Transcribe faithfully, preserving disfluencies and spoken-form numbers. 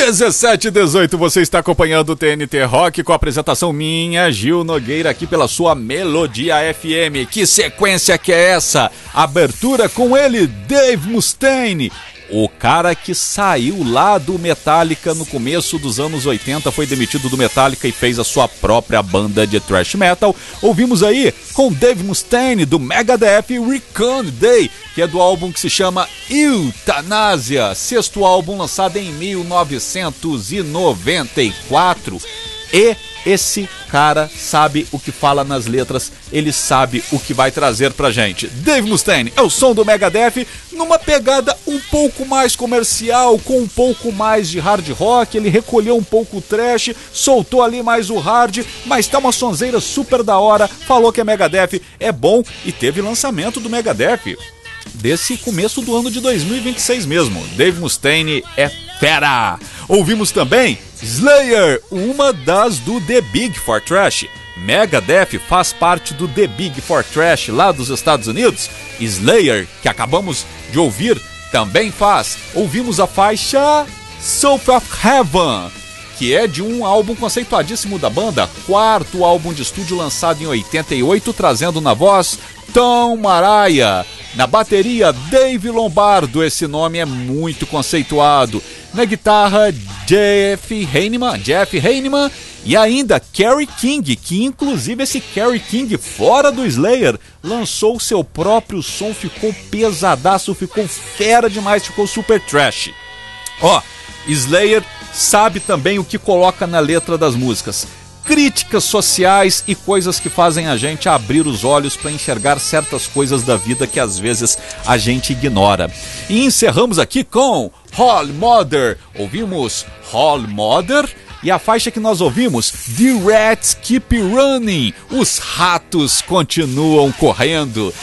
dezessete e dezoito, você está acompanhando o T N T Rock com a apresentação minha, Gil Nogueira, aqui pela sua Melodia F M. Que sequência que é essa? Abertura com ele, Dave Mustaine. O cara que saiu lá do Metallica no começo dos anos oitenta, foi demitido do Metallica e fez a sua própria banda de thrash metal. Ouvimos aí com Dave Mustaine do Megadeth, Recon Day, que é do álbum que se chama Eutanásia, sexto álbum lançado em mil novecentos e noventa e quatro. E esse cara sabe o que fala nas letras, ele sabe o que vai trazer pra gente. Dave Mustaine é o som do Megadeth, numa pegada um pouco mais comercial, com um pouco mais de hard rock. Ele recolheu um pouco o thrash, soltou ali mais o hard, mas tá uma sonzeira super da hora. Falou que a Megadeth é bom e teve lançamento do Megadeth desse começo do ano de dois mil e vinte e seis mesmo. Dave Mustaine é fera! Ouvimos também Slayer, uma das do The Big Four Trash. Megadeth faz parte do The Big Four Trash lá dos Estados Unidos. Slayer, que acabamos de ouvir, também faz. Ouvimos a faixa South of Heaven, que é de um álbum conceituadíssimo da banda, quarto álbum de estúdio lançado em oitenta e oito, trazendo na voz Tom Araya. Na bateria, Dave Lombardo, esse nome é muito conceituado. Na guitarra, Jeff Heinemann, Jeff Heinemann e ainda Kerry King, que inclusive esse Kerry King, fora do Slayer, lançou seu próprio som, ficou pesadaço, ficou fera demais, ficou super trash. Ó, Slayer sabe também o que coloca na letra das músicas. Críticas sociais e coisas que fazem a gente abrir os olhos para enxergar certas coisas da vida que às vezes a gente ignora. E encerramos aqui com Holy Mother. Ouvimos Holy Mother e a faixa que nós ouvimos, The Rats Keep Running. Os ratos continuam correndo.